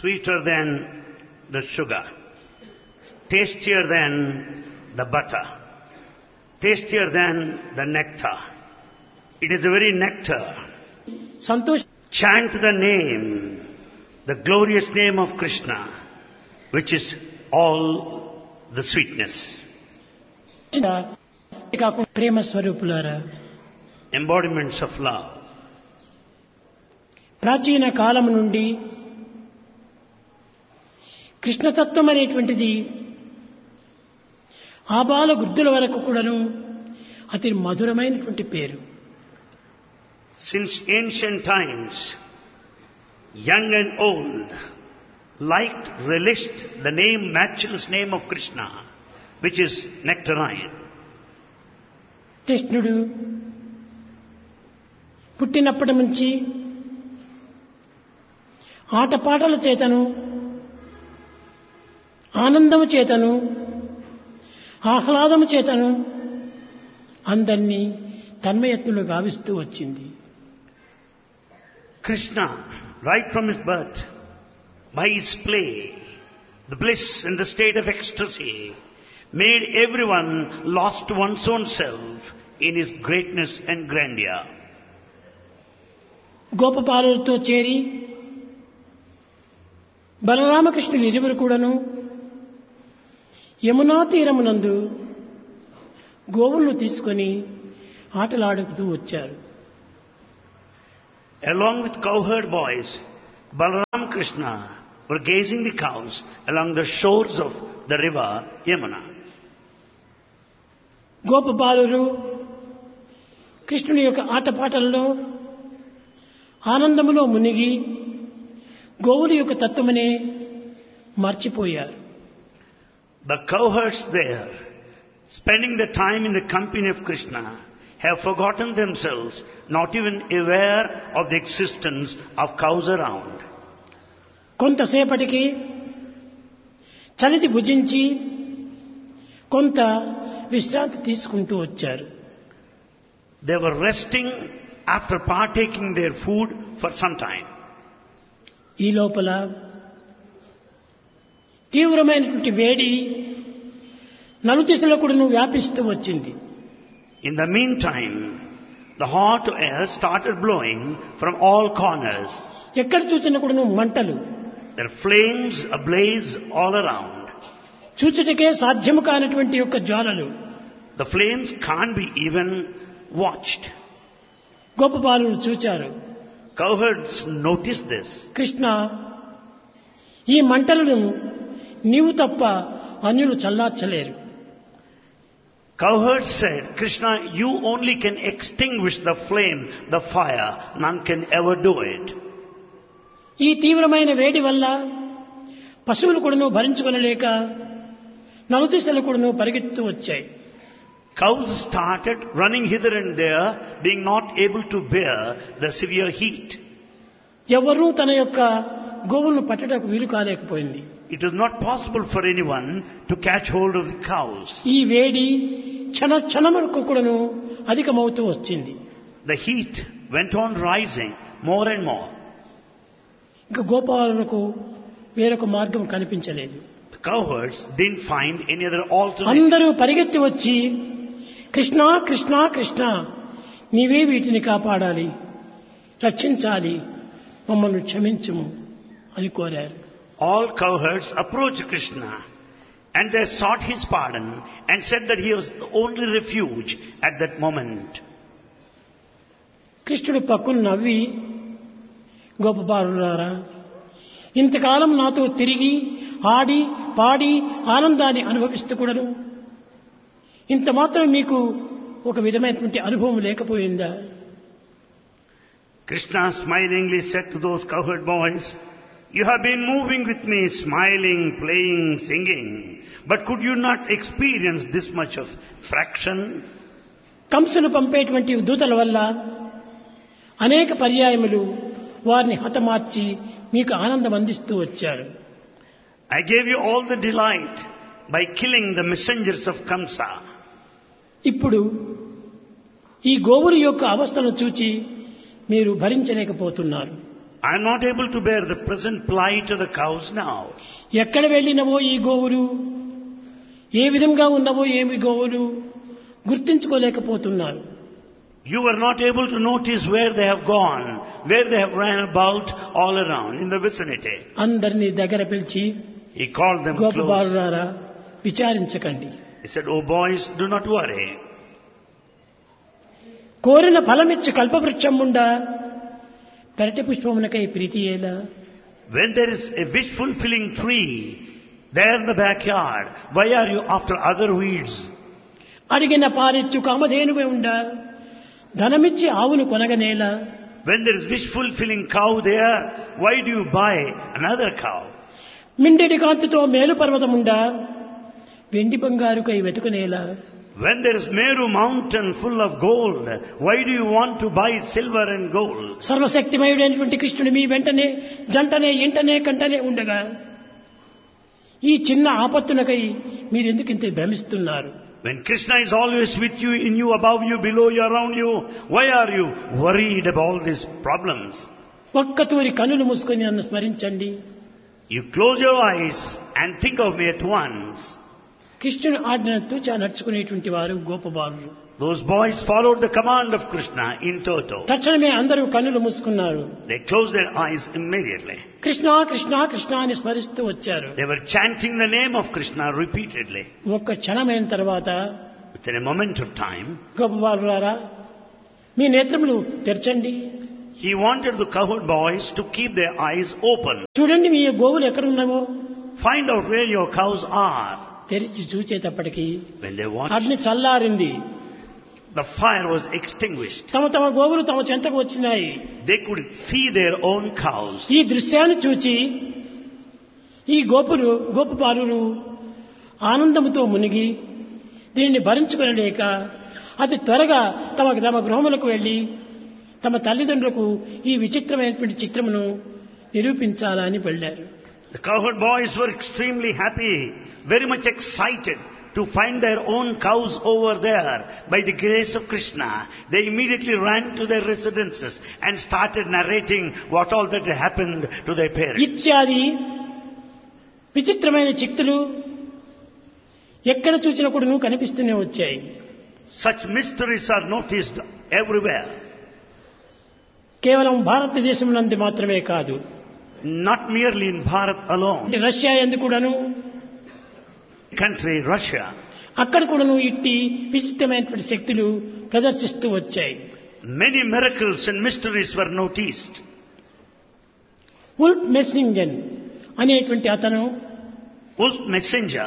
sweeter than the sugar, tastier than the butter, tastier than the nectar. It is the very nectar. సంతోష Chant the name, the glorious name of Krishna, which is all the sweetness. కాకుండా ప్రేమ స్వరూపులారా, Embodiments of love. ప్రాచీన కాలం నుండి కృష్ణతత్వం అనేటువంటిది ఆబాల వృద్ధుల వరకు కూడాను అతి మధురమైనటువంటి పేరు. Since ancient times, young and old liked, relished the name, matchless name of Krishna, which is nectarine. కృష్ణుడు పుట్టినప్పటి నుంచి ఆటపాటల చేతను, ఆనందము చేతను, ఆహ్లాదము చేతను అందరినీ తన్మయత్తులు గావిస్తూ వచ్చింది. Krishna, right from his birth, by his play, the bliss and the state of ecstasy, made everyone lost to one's own self in his greatness and grandeur. గోపపాలులతో చేరి బలరామకృష్ణులు ఇరువురు కూడాను యమునా తీరమునందు గోవులను తీసుకొని ఆటలాడుతూ వచ్చారు. Along with cowherd boys, Balaram Krishna were gazing the cows along the shores of the river Yamuna. గోపబాలురు కృష్ణుని యొక్క ఆటపాటల్లో ఆనందములో మునిగి గోవుల యొక్క తత్వమనే మర్చిపోయారు. The cowherds there, spending the time in the company of Krishna, have forgotten themselves, not even aware of the existence of cows around. కొంతసేపటికి చలితి భుజించి కొంత విశ్రాంతి తీసుకుంటూ వచ్చారు. They were resting after partaking their food for some time. ఈ లోపల తీవ్రమైనటువంటి వేడి నలుదిశలో కూడా వ్యాపిస్తూ వచ్చింది. In the meantime, the hot air started blowing from all corners. ఎక్కడ చూసినా కూడా మంటలు, There are flames ablaze all around. చూచుటకే సాధ్యము కానటువంటి యొక్క జ్వాలలు. The flames can't be even watched. గోపబాలులు చూచారు. Cowherds noticed this. కృష్ణ, ఈ మంటలను నీవు తప్ప అన్యులు చల్లార్చలేరు. Cowherds said, Krishna, you only can extinguish the flame, the fire. None can ever do it. ఈ తీవ్రమైన వేడి వల్ల పశువులు కూడాను భరించుకొనలేక నలుదిశలు కూడాను పరిగెత్తు వచ్చాయి. Cows started running hither and there, being not able to bear the severe heat. ఎవరూ తన యొక్క గోవులను పట్టడానికి వీలు కాలేకపోయింది. It was not possible for anyone to catch hold of the cows. ఈ వేడి క్షణ క్షణములకు కూడాను అధికమవుతూ వచ్చింది. The heat went on rising more and more. ఇంకా గోపాలకు వేరొక మార్గం కనిపించలేదు. The cowherds didn't find any other alternative. అందరూ పరిగెత్తి వచ్చి కృష్ణ కృష్ణ కృష్ణ, నీవే వీటిని కాపాడాలి, రక్షించాలి, మమ్మల్ని క్షమించుము అని కోరారు. All cowherds approached Krishna and they sought his pardon and said that he was the only refuge at that moment. కృష్ణుడు పక్కన నవ్వి, గోపబాలులారా, ఇంతకాలం నాతో తిరిగి ఆడి పాడి ఆనందాన్ని అనుభవిస్తూ కూడాను ఇంత మాత్రం మీకు ఒక విధమైనటువంటి అనుభవం లేకపోయిందా? Krishna smilingly said to those cowherd boys, you have been moving with me, smiling, playing, singing, but could you not experience this much of fraction? కంసును పంపేటువంటి దూతల వల్ల అనేక పర్యాయములు వారిని హతమార్చి మీకు ఆనందం అందిస్తూ వచ్చారు. I gave you all the delight by killing the messengers of Kamsa. ఇప్పుడు ఈ గోవుల యొక్క అవస్థను చూచి మీరు భరించలేకపోతున్నారు. I am not able to bear the present plight of the cows now. ఎక్కడ వెళ్ళినవో ఈ గోవులు, ఏ విధంగా ఉన్నవో ఏమి గోవులు గుర్తించుకోలేకపోతున్నారు. You are not able to notice where they have gone, where they have ran about all around in the vicinity. అందరినీ దగ్గర పిలిచి, He called them గోప close. బాలురారా విచారించకండి. He said, "Oh boys, do not worry. కోరిన ఫలమిచ్చి కల్పవృక్షం ఉండా పెరటి పుష్పమునకై ప్రీతి ఏలా. When there is a wish-fulfilling tree there in the backyard, why are you after other weeds? అడిగిన పారిచ్చు కామధేనువే ఉండా ధనమిచ్చి ఆవును కొనగనేలా. When there is wish-fulfilling cow there, why do you buy another cow? మిండెడి కాంతితో మేలు పర్వతముండా వెండి బంగారుకై వెతుకునేలా. When there is Meru mountain full of gold, why do you want to buy silver and gold? సర్వశక్తిమయుడైనటువంటి కృష్ణుడు మీ వెంటనే జంటనే ఇంటనే కంటనే ఉండగా ఈ చిన్న ఆపత్తునకై మీరెందుకు ఇంత భ్రమిస్తున్నారు? When Krishna is always with you, in you, above you, below you, around you, why are you worried about all these problems? ఒక్కతూరి కన్నులు మూసుకొని నన్ను స్మరించండి. You close your eyes and think of me at once. కృష్ణుని ఆజ్ఞను తూచా నడుచుకునేటువంటి వారు గోపబాలురు. Those boys followed the command of Krishna in toto. తక్షణమే అందరూ కన్నులు మూసుకున్నారు. They closed their eyes immediately. Krishna Krishna Krishna అని స్మరిస్తూ వచ్చారు. They were chanting the name of Krishna repeatedly. ఒక్క క్షణమైన తర్వాత Within a moment of time, గోపబాలురారా మీ నేత్రములు తెరచండి. he wanted the cowherd boys to keep their eyes open. చూడండి మీ గోవులు ఎక్కడున్నావో. Find out where your cows are. తెరిచి చూచేటప్పటికి When they watched, అగ్ని చల్లారింది. the fire was extinguished. తమ తమ గోవులు తమ చెంతకు వచ్చినాయి. They could see their own cows. ఈ దృశ్యాన్ని చూచి ఈ గోపబాలురు ఆనందముతో మునిగి దీనిని భరించుకొనలేక అతి త్వరగా తమ గృహములకు వెళ్లి తమ తల్లిదండ్రులకు ఈ విచిత్రమైనటువంటి చిత్రమును నిరూపించాలని వెళ్ళారు. The cowherd boys were extremely happy, very much excited to find their own cows over there. By the grace of Krishna, they immediately ran to their residences and started narrating what all that happened to their parents. ఇత్యాది విచిత్రమైన చిత్తులు ఎక్కడ చూసినా కూడా కనిపిస్తూనే వచ్చాయి. Such mysteries are noticed everywhere. కేవలం భారతదేశం నందు మాత్రమే కాదు, Not merely in Bharat alone. Russia యందు కూడాను, Country Russia, అక్కడ కూడాను ఇట్టి విచిత్రమైనటువంటి శక్తులు ప్రదర్శిస్తూ వచ్చాయి. many miracles and mysteries were noticed. Wolf మెస్సింజన్ అనేటువంటి అతను Wolf Messenger,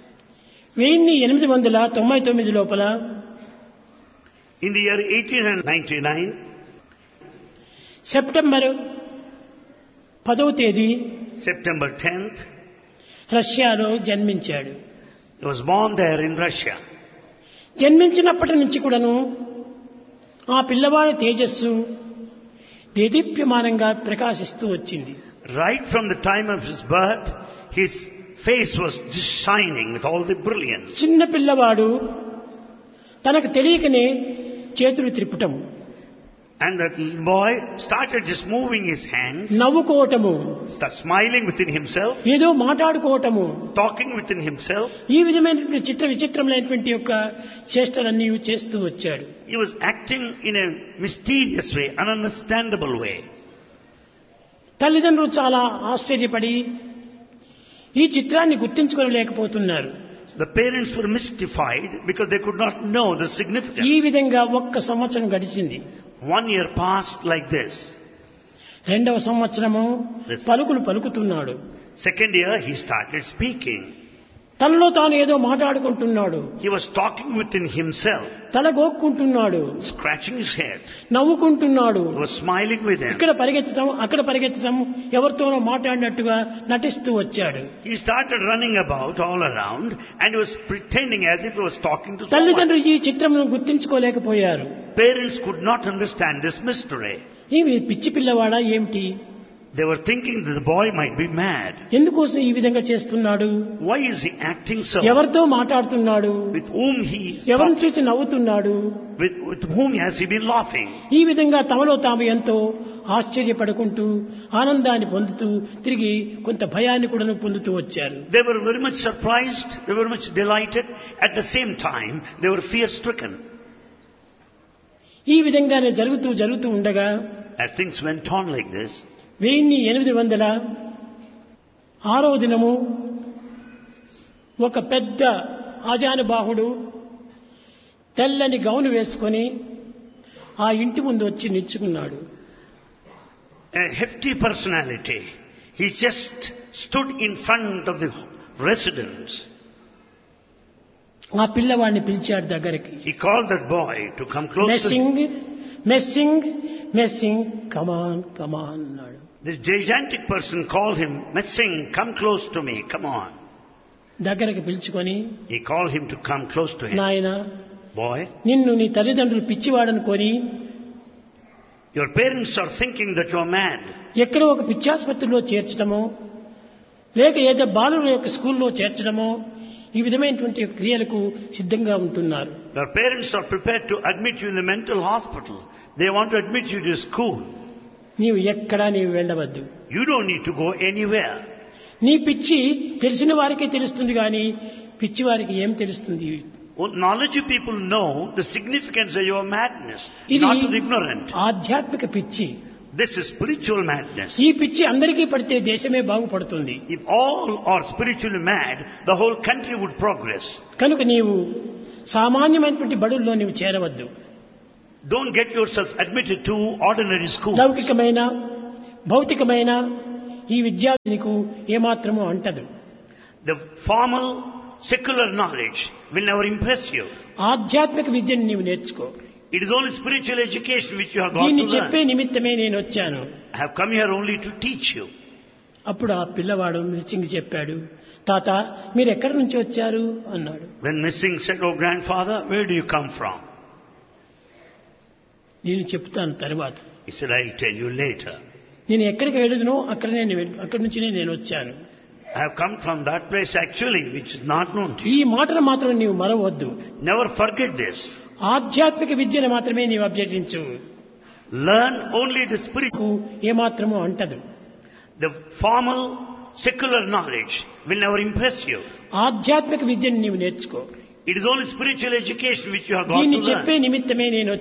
1899 లోపల in the year 1899, సెప్టెంబర్ 10వ తేదీ September 10th, రష్యాలో జన్మించాడు. he was born there in Russia. జన్మించినప్పటి నుంచి కూడాను ఆ పిల్లవాడి తేజస్సు దేదీప్యమానంగా ప్రకాశిస్తూ వచ్చింది. Right from the time of his birth, his face was just shining with all the brilliance. చిన్న పిల్లవాడు తనకు తెలియకనే చేతులు త్రిపుటం, And that little boy started just moving his hands, నవ్వుకోవటము, started smiling within himself, ఏదో మాట్లాడుకోవటము, talking within himself. ఈ విధమైనటువంటి విచిత్రమైనటువంటి యొక్క చేష్టలన్నీ చేస్తూ వచ్చాడు. He was acting in a mysterious way, ununderstandable way. తల్లిదండ్రులు చాలా ఆశ్చర్యపడి ఈ చిత్రాన్ని గుర్తించుకోలేకపోతున్నారు. The parents were mystified because they could not know the ఈ significance. విధంగా ఒక్క సంవత్సరం గడిచింది. 1 year passed like this. రెండవ సంవత్సరము పలుకులు పలుకుతున్నాడు. Second year, he started speaking. తనలో తాను ఏదో మాట్లాడుకుంటున్నాడు. He was talking within himself, తల గోక్కుంటున్నాడు, scratching his head. నవ్వుకుంటున్నాడు, He was smiling with him. ఇక్కడ పరిగెత్తడం అక్కడ పరిగెత్తడం, ఎవరితోనో మాట్లాడినట్టుగా నటిస్తూ వచ్చాడు. He started running about all around and he was pretending as if he was talking to someone. తల్లిదండ్రులు ఈ చిత్రమును గుర్తించుకోలేకపోయారు. Parents could not understand this mystery. ఈ పిచ్చి పిల్లవాడా ఏమిటి? They were thinking that the boy might be mad. ఎందుకోసం ఈ విధంగా చేస్తున్నాడు? Why is he acting so? ఎవరితో మాట్లాడుతున్నాడు? With whom he is ఎవరిని చూసి నవ్వుతున్నాడు? with whom has he been laughing? ఈ విధంగా తమలో తాము ఎంతో ఆశ్చర్యపడుకుంటూ ఆనందాన్ని పొందుతూ తిరిగి కొంత భయాన్ని కూడా పొందుతూ వచ్చారు. They were very much surprised, they were much delighted. At the same time, they were fear-stricken. ఈ విధంగానే జరుగుతూ ఉండగా As things went on like this, 1806వ దినము ఒక పెద్ద ఆజానుబాహుడు తెల్లని గౌను వేసుకొని ఆ ఇంటి ముందు వచ్చి నిల్చుకున్నాడు. a hefty personality, he just stood in front of the residence. ఆ పిల్లవాడిని పిలిచాడు దగ్గరికి. He called that boy to come close messing కమాన్ అన్నాడు. This gigantic person called him, Messing, come close to me, come on. దగ్గరికి పిలుచుకొని He called him to come close to him. నాయనా, Boy, నిన్ను నీ తల్లిదండ్రులు పిచ్చివాడనుకొని your parents are thinking that you are mad. ఎక్కడో ఒక పిచ్చాసుపత్రిలో చేర్చడమో లేక ఏదో బాలుల యొక్క స్కూల్లో చేర్చడమో ఈ విధమైనటువంటి క్రియలకు సిద్ధంగా ఉంటున్నారు. Your parents are prepared to admit you in the mental hospital. They want to admit you to school. నీవు ఎక్కడా వెళ్ళవద్దు. You don't need to go anywhere. నీ పిచ్చి తెలిసిన వారికే తెలుస్తుంది కానీ పిచ్చి వారికి ఏం తెలుస్తుంది? Knowledgeable people know the significance of your madness, ఇది not to the ignorant. ఆధ్యాత్మిక పిచ్చి. This is spiritual madness. ఈ పిచ్చి అందరికీ పడితే దేశమే బాగుపడుతుంది. If all are spiritually mad, the whole country would progress. కనుక నీవు సామాన్యమైనటువంటి బడుల్లో నీవు చేరవద్దు. Don't get yourself admitted to ordinary school. లౌకికమైన భౌతికమైన ఈ విద్య నీకు ఏమాత్రమూ అంటదు. The formal secular knowledge will never impress you. ఆధ్యాత్మిక విద్యను నీవు నేర్చుకో. It is only spiritual education which you have got దీన్ని to చెప్పే learn. నిమిత్తమే నేను వచ్చాను. I have come here only to teach you. అప్పుడు ఆ పిల్లవాడు మిస్సింగ్ చెప్పాడు, తాత మీరు ఎక్కడి నుంచి వచ్చారు అన్నాడు. When Missing said, "Oh grandfather, where do you come from?" నేను చెప్తాను తర్వాత. He said, "I'll tell you later. నేను ఎక్కడికి వెళ్ళదునో అక్కడి నుంచి నేను వచ్చాను. I have come from that place actually, which is not known to you." ఈ మాటను మాత్రం నీవు మరవద్దు. Never forget this. ఆధ్యాత్మిక విద్యను మాత్రమే నీవు అభ్యసించు. Learn only the spiritual. ఏమాత్రమూ అంటదు. The formal secular knowledge will never impress you. ఆధ్యాత్మిక విద్యను నీవు నేర్చుకో. It is only spiritual education which you have got దీన్ని to learn. చెప్పే నిమిత్తమే నేను